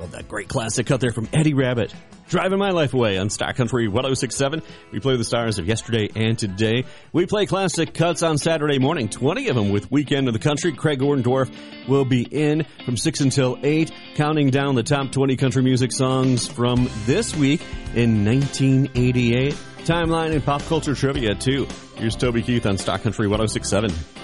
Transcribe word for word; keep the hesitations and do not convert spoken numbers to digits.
that great classic cut there from Eddie Rabbitt. Driving My Life Away on Star Country one oh six point seven. We play the stars of yesterday and today. We play classic cuts on Saturday morning, twenty of them with Weekend of the Country. Craig Orndorff will be in from six until eight, counting down the top twenty country music songs from this week in nineteen eighty-eight. Timeline and pop culture trivia, too. Here's Toby Keith on Star Country one oh six point seven.